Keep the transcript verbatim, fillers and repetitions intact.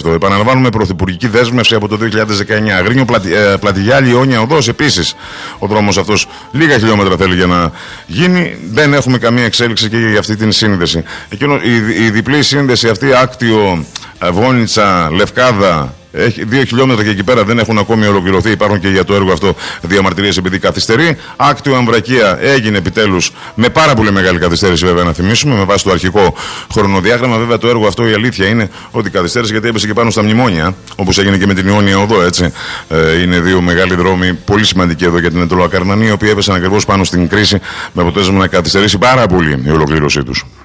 αυτό. Επαναλαμβάνουμε πρωθυπουργική δέσμευση από το δύο χιλιάδες δεκαεννιά. Αγρίνιο Πλατι, ε, Πλατιγιάλη, Ιόνια Οδός επίσης. Ο δρόμος αυτός λίγα χιλιόμετρα θέλει για να γίνει. Δεν έχουμε καμία εξέλιξη και για αυτή την σύνδεση. Εκείνο, η, η διπλή σύνδεση αυτή, Άκτιο, Βόνιτσα, Λευκάδα. Έχει δύο χιλιόμετρα και εκεί πέρα δεν έχουν ακόμη ολοκληρωθεί. Υπάρχουν και για το έργο αυτό διαμαρτυρίες επειδή καθυστερεί. Άκτιο Αμβρακία έγινε επιτέλους με πάρα πολύ μεγάλη καθυστέρηση, βέβαια, να θυμίσουμε, με βάση το αρχικό χρονοδιάγραμμα. Βέβαια, το έργο αυτό η αλήθεια είναι ότι καθυστέρησε γιατί έπεσε και πάνω στα μνημόνια, όπως έγινε και με την Ιόνια Οδό. Έτσι. Ε, είναι δύο μεγάλοι δρόμοι πολύ σημαντικοί εδώ για την Ετωλοακαρνανή, οι οποίοι έπεσαν ακριβώς πάνω στην κρίση, με αποτέλεσμα να καθυστερήσει πάρα πολύ η ολοκλήρωσή τους.